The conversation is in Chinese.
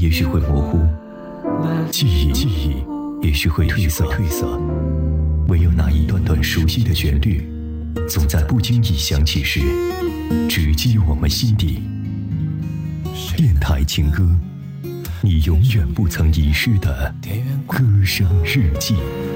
也许会模糊，记忆也许会褪色，唯有那一段段熟悉的旋律，总在不经意响起时，直击我们心底。电台情歌，你永远不曾遗失的歌声日记。